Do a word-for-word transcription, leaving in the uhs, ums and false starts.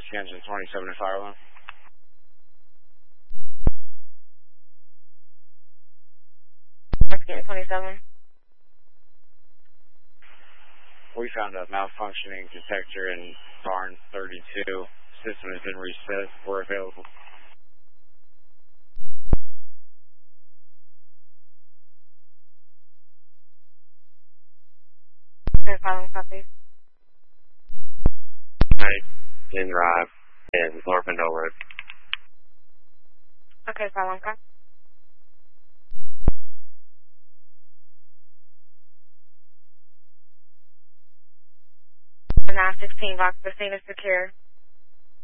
Whiskey Engine twenty-seven to fire alarm. Whiskey Engine twenty-seven. We found a malfunctioning detector in barn thirty-two. System has been reset. We're available. Okay, following copy. Right, in drive, and North Window Road. Okay, following copy. nine sixteen box, the scene is secure.